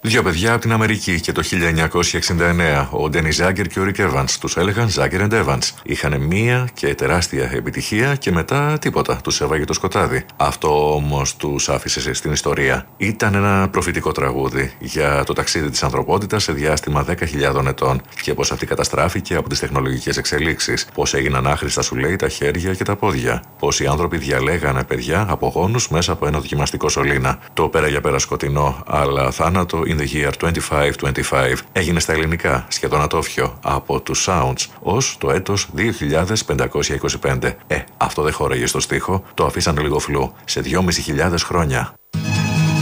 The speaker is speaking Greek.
Δύο παιδιά από την Αμερική και το 1969, ο Ντένι Ζάγκερ και ο Ρικ Έβανς. Τους έλεγαν Ζάγκερ and Evans. Είχαν μία και τεράστια επιτυχία και μετά τίποτα. Τους έβαγε το σκοτάδι. Αυτό όμως τους άφησε στην ιστορία. Ήταν ένα προφητικό τραγούδι για το ταξίδι της ανθρωπότητας σε διάστημα 10.000 ετών και πώς αυτή καταστράφηκε από τις τεχνολογικές εξελίξεις. Πώς έγιναν άχρηστα, σου λέει, τα χέρια και τα πόδια. Πώς οι άνθρωποι διαλέγανε παιδιά από γόνους μέσα από ένα δοκιμαστικό σωλήνα. Το πέρα για πέρα σκοτεινό, αλλά θάνατο in the year 2525 έγινε στα ελληνικά, σχεδόν ατόφιο, από τους Sounds ως το έτος 2525. Αυτό δεν χώραγε στο στίχο, το αφήσανε λίγο φλού, σε 2.500 χρόνια.